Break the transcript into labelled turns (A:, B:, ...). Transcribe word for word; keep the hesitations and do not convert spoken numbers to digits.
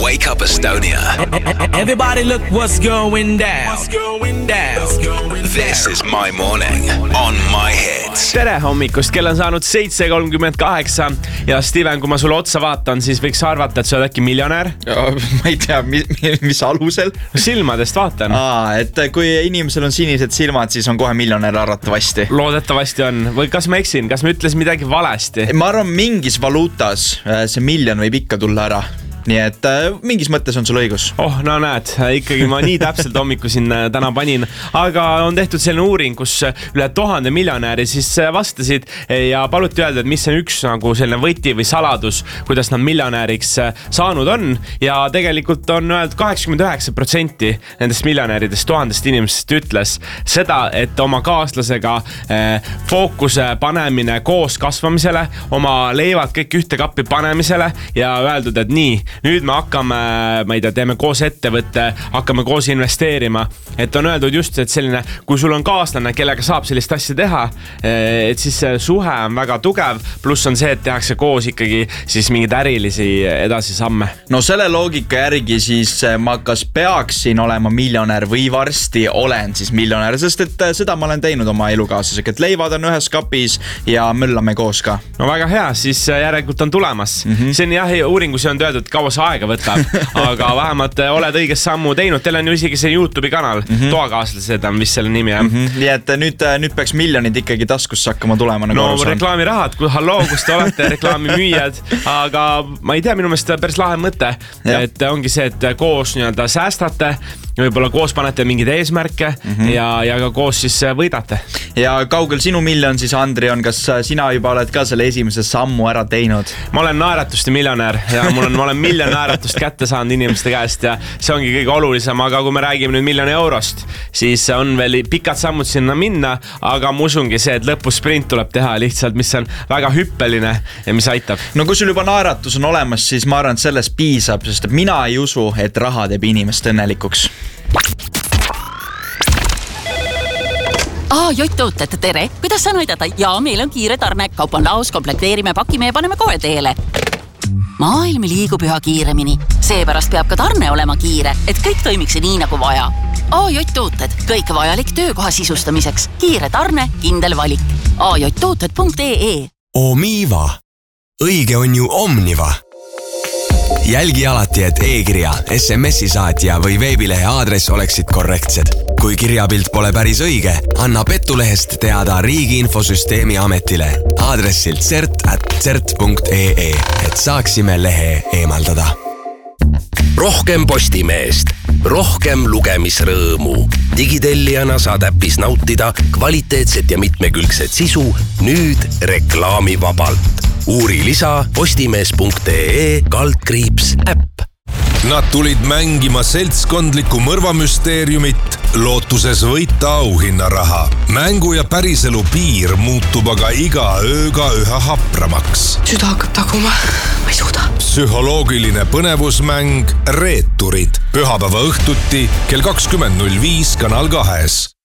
A: Wake Up Estonia.
B: Everybody look what's going down. What's going down.
A: This is My Morning on My Hits.
C: Tere hommikust, kell on saanud seitse kolmkümmend kaheksa ja Steven, kui ma sulle otsa vaatan, siis võiks arvata, et sa oled äkki miljonär.
D: Ja, ma ei tea, mis, mis alusel.
C: Silmadest vaatan.
D: Aa, et kui inimesel on sinised silmad, siis on kohe miljonär arvatavasti.
C: Loodetavasti on. Või kas ma eksin? Kas ma ütlesin midagi valesti?
D: Ma arvan, mingis valuutas see miljon võib ikka tulla ära. Nii et äh, mingis mõttes on sul õigus.
C: Oh, no näed, ikkagi ma nii täpselt hommiku siin täna panin. Aga on tehtud selline uuring, kus üle tuhande miljonäri siis vastasid ja paluti öelda, et mis on üks nagu selline võti või saladus, kuidas nad miljonäriks saanud on. Ja tegelikult on öeldud kaheksakümmend üheksa protsenti nendest miljonäridest tuhandest inimesest ütles seda, et oma kaaslasega eh, fookuse panemine koos kasvamisele, oma leivad kõik ühte kappi panemisele ja öeldud, et nii, nüüd me hakkame, ma ei tea, teeme koos ettevõtte, hakkame koos investeerima. Et on öeldud just, et selline, kui sul on kaaslane, kellega saab sellist asja teha, et siis suhe on väga tugev, pluss on see, et tehakse koos ikkagi siis mingid ärilisi edasi samme.
D: No selle loogika järgi siis ma kas peaksin olema miljonär või varsti olen siis miljonär, sest et seda ma olen teinud oma elukaaslasega, et leivad on ühes kapis ja möllame koos ka.
C: No väga hea, siis järelikult on tulemas. Mm-hmm. See on jah, uuringus on töödud, kaua see aega võtab, aga vähemalt oled õiges sammu teinud. Teil on ju isegi see YouTube'i kanal, mm-hmm. Toakaaslased on vist selle nimi.
D: Mm-hmm. Nii et nüüd, nüüd peaks miljonid ikkagi taskusse hakkama tulema. Nagu
C: no reklaamirahad, kui halloo, kus te olete, reklaamimüüjad, aga ma ei tea, minu meelest päris lahe mõte, ja. Et ongi see, et koos nii-öelda säästate, võib-olla koos panete mingid eesmärke mm-hmm. ja, ja ka koos siis võidate.
D: Ja kaugel sinu miljon siis, Andri, on? Kas sina juba oled ka selle esimese sammu ära teinud?
C: Ma olen naeratuste miljonär ja mul on, ma olen miljon naeratust kätte saanud inimeste käest ja see ongi kõige olulisem, aga kui me räägime nüüd miljoni eurost, siis on veel pikad sammud sinna minna, aga ma usungi see, et lõpus sprint tuleb teha lihtsalt, mis on väga hüppeline ja mis aitab.
D: No kui sul juba naeratus on olemas, siis ma arvan, et sellest piisab, sest mina ei usu, et raha teeb inimest õnnelikuks.
E: Ah, Jott-tooted, tere! Kuidas saan aidata? Jaa, meil on kiire tarne. Kaup on laos, komplekteerime, pakime ja paneme kohe teele. Maailm liigub üha kiiremini. Seepärast peab ka tarne olema kiire, et kõik toimiks nii nagu vaja. A J Tooted, kõik vajalik töökoha sisustamiseks. Kiire tarne, kindel valik. a j tooted punkt e e
F: Omiva. Õige on ju Omniva. Jälgi alati, et e-kirja, S M S-i saatja või veebilehe aadress oleksid korrektsed. Kui kirjapilt pole päris õige, anna Petulehest teada Riigi Infosüsteemi ametile aadressilt cert at cert punkt e e, et saaksime lehe eemaldada.
A: Rohkem Postimeest, rohkem lugemisrõõmu. Digitellijana saad äppis nautida kvaliteetset ja mitmekülgset sisu nüüd reklaamivabalt. Uuri lisa postimees punkt e e kaldkriips äpp.
G: Nad tulid mängima seltskondlikku mõrvamüsteeriumit, lootuses võita auhinnaraha. Mängu ja päriselu piir muutub aga iga ööga üha hapramaks.
H: Süda hakkab taguma, ma ei suuda.
G: Psühholoogiline põnevusmäng Reeturid. Pühapäeva õhtuti kell kakskümmend null viis Kanal kahes.